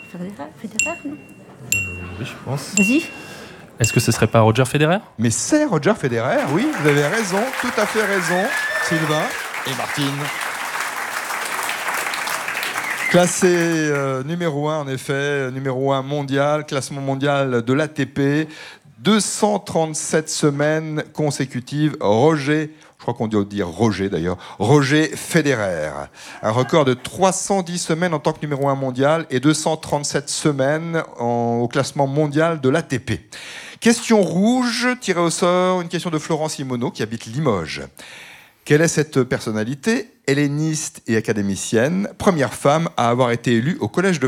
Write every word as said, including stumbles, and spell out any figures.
Federer, Federer, non? Euh, oui, je pense. Vas-y. Est-ce que ce serait pas Roger Federer? Mais c'est Roger Federer, oui, vous avez raison, tout à fait raison, Sylvain et Martine. Classé euh, numéro un, en effet, numéro un mondial, classement mondial de l'A T P, deux cent trente-sept semaines consécutives, Roger, je crois qu'on doit dire Roger d'ailleurs, Roger Federer. Un record de trois cent dix semaines en tant que numéro un mondial et deux cent trente-sept semaines en, au classement mondial de l'A T P. Question rouge, tirée au sort, une question de Florence Simoneau qui habite Limoges. Quelle est cette personnalité, helléniste et académicienne, première femme à avoir été élue au Collège de